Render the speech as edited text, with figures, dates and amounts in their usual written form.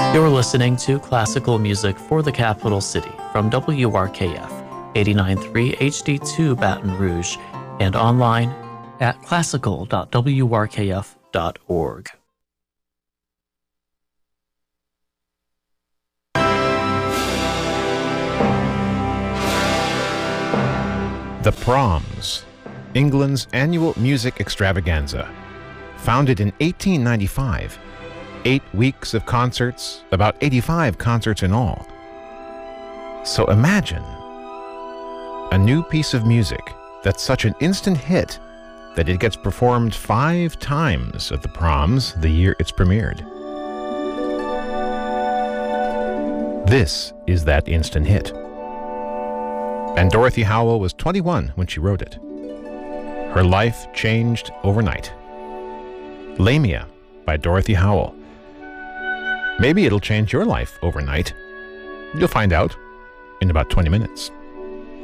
You're listening to classical music for the capital city from WRKF 89.3 HD2 Baton Rouge and online at classical.wrkf.org. The Proms, England's annual music extravaganza. Founded in 1895, 8 weeks of concerts, about 85 concerts in all. So imagine a new piece of music that's such an instant hit that it gets performed 5 times at the Proms the year it's premiered. This is that instant hit. And Dorothy Howell was 21 when she wrote it. Her life changed overnight. Lamia by Dorothy Howell. Maybe it'll change your life overnight. You'll find out in about 20 minutes.